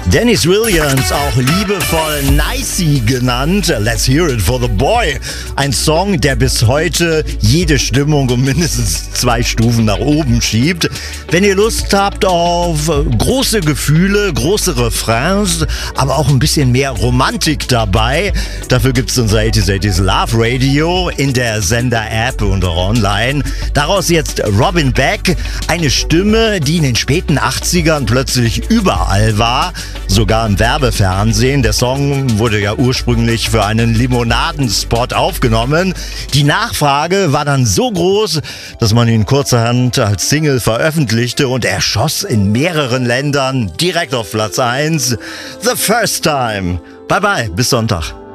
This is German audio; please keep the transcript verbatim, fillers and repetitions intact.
Dennis Williams, auch liebevoll Nicey genannt. Let's hear it for the boy. Ein Song, der bis heute jede Stimmung um mindestens zwei Stufen nach oben schiebt. Wenn ihr Lust habt auf große Gefühle, große Refrains, aber auch ein bisschen mehr Romantik dabei, dafür gibt es unser achtziger achtziger Love Radio in der Sender-App und auch online. Daraus jetzt Robin Beck, eine Stimme, die in den späten achtzigern plötzlich überall war. Sogar im Werbefernsehen. Der Song wurde ja ursprünglich für einen Limonadenspot aufgenommen. Die Nachfrage war dann so groß, dass man ihn kurzerhand als Single veröffentlichte und er schoss in mehreren Ländern direkt auf Platz eins. The First Time. Bye bye, bis Sonntag.